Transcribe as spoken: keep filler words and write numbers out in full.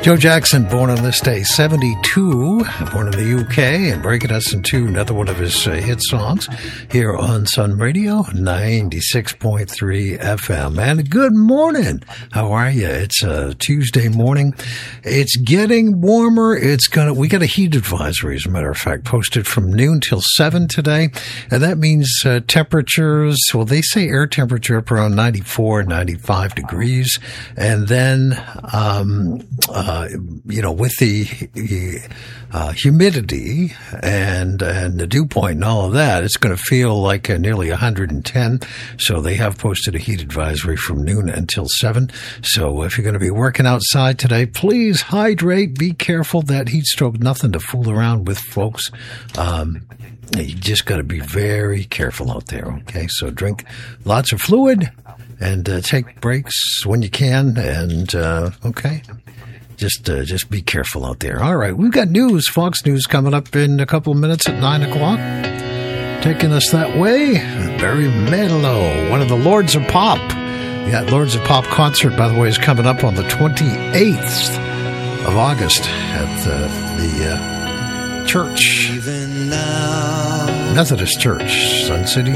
Joe Jackson, born on this day, seventy-two, born in the U K, and breaking us into another one of his uh, hit songs here on Sun Radio, ninety-six point three F M. And good morning. How are you? It's a Tuesday morning. It's getting warmer. It's gonna, we got a heat advisory, as a matter of fact, posted from noon till seven today. And that means uh, temperatures, well, they say air temperature up around ninety-four, ninety-five degrees. And then, um, uh, Uh, you know, with the uh, humidity and and the dew point and all of that, it's going to feel like uh, nearly one hundred ten. So they have posted a heat advisory from noon until seven. So if you're going to be working outside today, please hydrate. Be careful. That heat stroke, nothing to fool around with, folks. Um, you just got to be very careful out there, okay? So drink lots of fluid and uh, take breaks when you can. And, uh, okay. Just uh, just be careful out there. All right, we've got news, Fox News, coming up in a couple of minutes at nine o'clock. Taking us that way, Barry Manilow, one of the Lords of Pop. That Lords of Pop concert, by the way, is coming up on the twenty-eighth of August at the, the uh, church, Methodist Church, Sun City